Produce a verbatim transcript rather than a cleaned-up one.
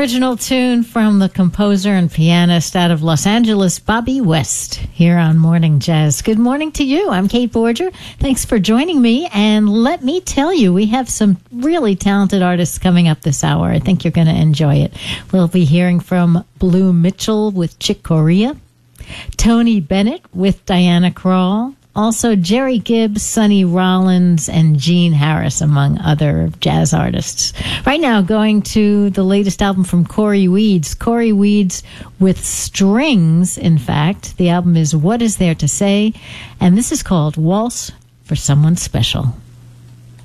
original tune from the composer and pianist out of Los Angeles, Bobby West, here on Morning Jazz. Good morning to you. I'm Kate Borger. Thanks for joining me. And let me tell you, we have some really talented artists coming up this hour. I think you're going to enjoy it. We'll be hearing from Blue Mitchell with Chick Corea, Tony Bennett with Diana Krall, also Jerry Gibbs, Sonny Rollins, and Gene Harris, among other jazz artists. Right now, going to the latest album from Corey Weeds. Corey Weeds with strings, in fact. The album is What Is There to Say? And this is called Waltz for Someone Special.